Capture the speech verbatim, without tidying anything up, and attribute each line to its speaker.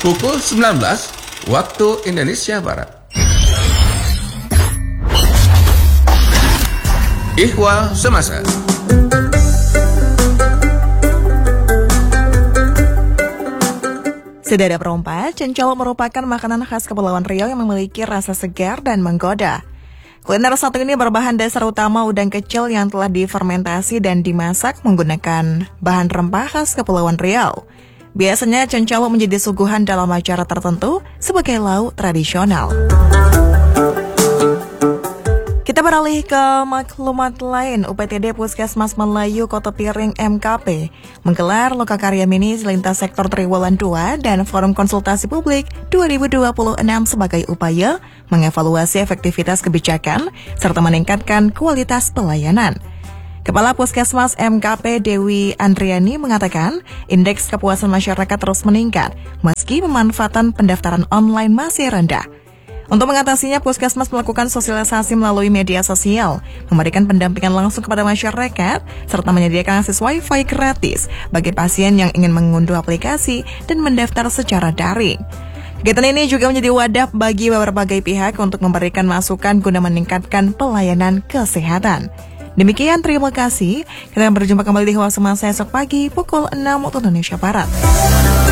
Speaker 1: pukul sembilan belas waktu Indonesia Barat. Ihwal Semasa.
Speaker 2: Sedara perompak, cencol merupakan makanan khas Kepulauan Riau yang memiliki rasa segar dan menggoda. Kuliner satu ini berbahan dasar utama udang kecil yang telah difermentasi dan dimasak menggunakan bahan rempah khas Kepulauan Riau. Biasanya cencol menjadi suguhan dalam acara tertentu sebagai lauk tradisional. Kita beralih ke maklumat lain. U P T D Puskesmas Melayu Kota Piring M K P menggelar lokakarya mini lintas sektor Triwulan dua dan Forum Konsultasi Publik dua ribu dua puluh enam sebagai upaya mengevaluasi efektivitas kebijakan serta meningkatkan kualitas pelayanan. Kepala Puskesmas M K P Dewi Andriani mengatakan indeks kepuasan masyarakat terus meningkat meski pemanfaatan pendaftaran online masih rendah. Untuk mengatasinya, Puskesmas melakukan sosialisasi melalui media sosial, memberikan pendampingan langsung kepada masyarakat, serta menyediakan akses wifi gratis bagi pasien yang ingin mengunduh aplikasi dan mendaftar secara daring. Kegiatan ini juga menjadi wadah bagi berbagai pihak untuk memberikan masukan guna meningkatkan pelayanan kesehatan. Demikian, terima kasih. Kita akan berjumpa kembali di Ihwal Semasa esok pagi pukul enam waktu Indonesia Barat.